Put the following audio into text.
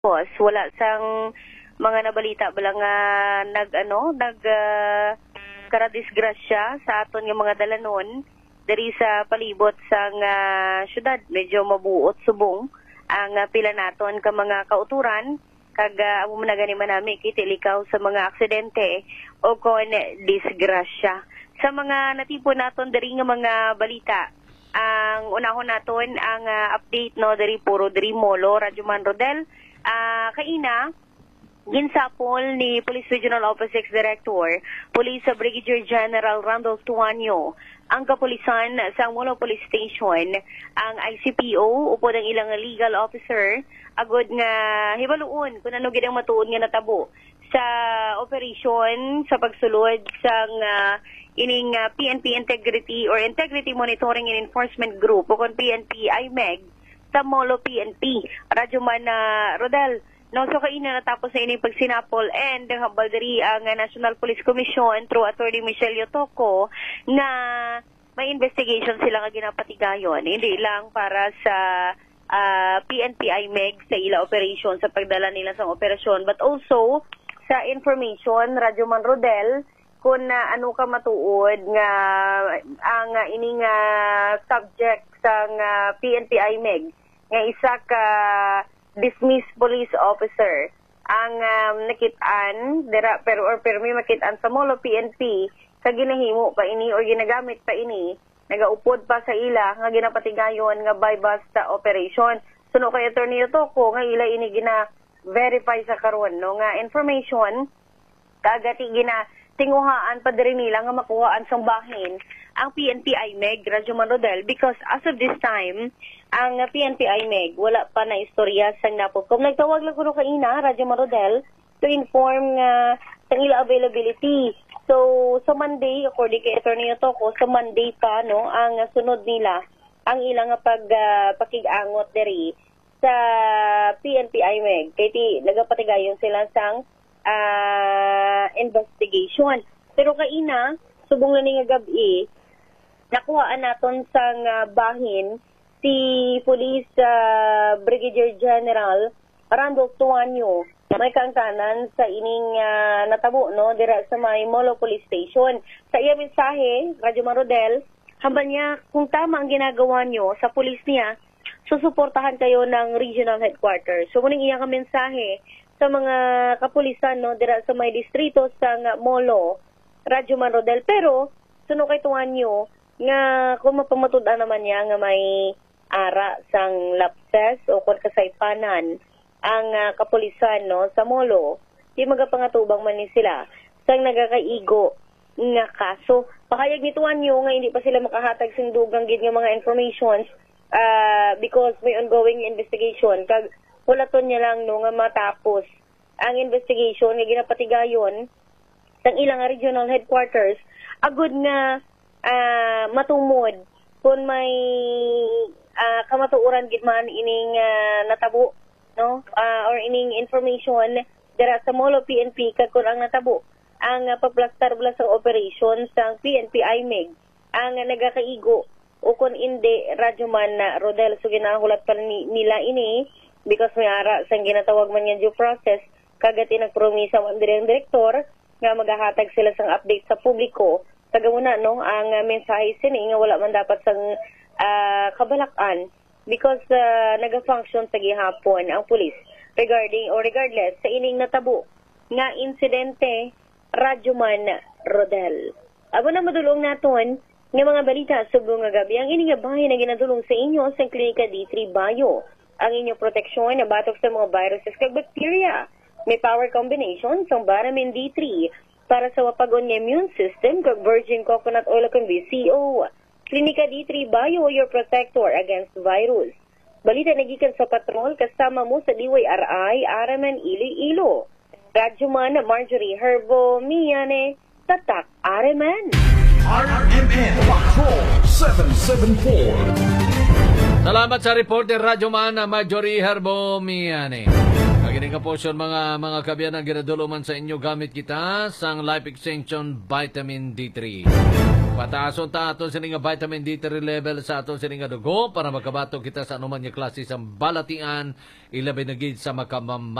Wala sang mga nabalita bala nga karadisgrasya sa aton nga mga dalanon diri sa palibot sang syudad. Medyo mabuot subong ang pila naton ka mga kauturan kag amo man gani manami kitilikaw sa mga aksidente o kon disgrasya. Sa mga natipon naton diri nga mga balita, ang unahon naton ang update no diri puro diri Molo, Radyo Man Rodel. Kaina ginsapol ni Police Regional Office Director, Police Brigadier General Randolph Tuanyo, ang kapulisan sa Molo Police Station, ang ICPO upod ang ilang legal officer agod nga hibaluon kung ano gid ang matuod nga natabo sa operation sa pagsulod sang ining PNP Integrity or Integrity Monitoring and Enforcement Group o kon PNP IMEG sa Molo PNP. Radyo Man Rodel. No, so kaina natapos na ining pagsinapol and hambal diri ang National Police Commission through Attorney Michelle Yotoco na may investigation sila nga ginapatigayon. Hindi lang para sa PNP IMEG sa ila operation sa pagdala nila sa operasyon but also sa information Radyo Man Rodel kung ano ka matuod nga ang ining subject sa PNP IMEG nga isa ka dismissed police officer ang nakitaan dira pero may makitaan sa Molo PNP kag ginahimo pa ini or ginagamit pa ini nagaupod pa sa ila nga ginapatigayon nga by basta operation. Suno kay Attorney Yotoco nga ila ini gina verify sa karon no nga information kagati gina tinguhaan pa diri nila nga makuhaan sang bahin ang PNP IMEG Radyo Man Rodel because as of this time ang PNP IMEG wala pa na istorya sang napupkom. Nagtawag lang kuno kaina Radyo Man Rodel to inform sa ila availability. So sa Monday according kay Attorney Yotoco sa Monday pa no ang sunod nila ang ilang pakig-angot diri sa PNP IMEG kay nagapatigayon sila sang investigation. Pero kaina subong na nga gabi nakuhaan naton sang bahin si Police Brigadier General Randolph Tuanyo may kaangkanan sa ining natabo no dira sa may Molo Police Station. Sa iya mensahe Radyo Man Rodel hambal niya kung tama ang ginagawa nyo sa pulis niya susuportahan kayo ng regional headquarters. So muning iya ka mensahe sa mga kapulisan no dira sa may distrito sa Molo Radyo Man Rodel. Pero suno kay Tuanyo nga kung mapamatud-an naman niya nga may ara sang lapses o kung kasaypanan ang kapulisan no sa Molo di magapangatubang man ni sila sang nagakaigo nga kaso. Pakayag ni Tuanyo nga hindi pa sila makahatag sing dugang gid nga mga informations because may ongoing investigation kag hulaton niya lang no nga matapos ang investigation nga ginapatigayon sang ilang regional headquarters agud nga matungod kung may kamatuoran gid man ining natabo no or ining information dira sa Molo PNP kag kun ang natabo ang paplastar bala sa operation sang PNP IMEG ang nagakaigo o kung hindi Radyo Man Rodel. So ginahulat pa nila ini because may ara sang ginatawag man nga due process kagati nagpromisa ang direktor nga maghahatag sila sang update sa publiko. Tagamuna no ang mensahe sini nga wala man dapat sang kabalakan because naga-function sa gihapon ang pulis regarding or regardless sa ining natabo nga insidente Radyo Man Rodel. Abo na madulong naton nga mga balita subong nga gabi ang ining bahin na ginadulong sa inyo sa Klinika D3 Bio. Ang inyong proteksyon na batok sa mga viruses kag bacteria. May power combination sa vitamin D3 para sa wapagon ng immune system kag virgin coconut oil kag VCO. Klinika D3 Bio, your protector against virus. Balita nagikan sa patrol kasama mo sa DYRI, RMN Iloilo. Radyo Man Marjorie Herbo Miane, Tatak RMN. RMN Patrol 774. Salamat sa reporter Radyo Man Marjorie Herbo Miane. Naginig ka po siya mga kabiyan ang ginaduluman sa inyo gamit kita sang Life Extension Vitamin D3. Pataason ta aton sining nga vitamin D3 level sa aton sining nga dugo para makabato kita sa anuman nga klase sa balatian ilabi na gid sa